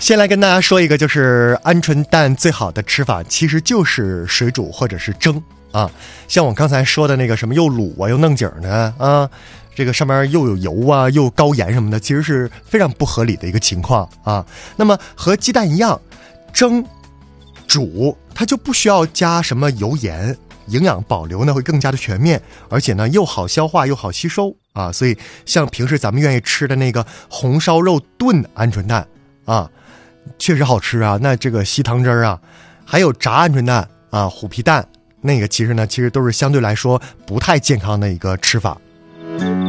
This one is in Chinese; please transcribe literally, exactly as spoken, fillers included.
先来跟大家说一个，就是鹌鹑蛋最好的吃法其实就是水煮或者是蒸啊。像我刚才说的那个什么又卤啊又弄景的啊，这个上面又有油啊又高盐什么的，其实是非常不合理的一个情况啊。那么和鸡蛋一样，蒸煮它就不需要加什么油盐，营养保留呢会更加的全面，而且呢又好消化又好吸收啊。所以像平时咱们愿意吃的那个红烧肉炖鹌鹑蛋啊，确实好吃啊。那这个吸汤汁儿啊，还有炸鹌鹑蛋啊、虎皮蛋，那个其实呢其实都是相对来说不太健康的一个吃法。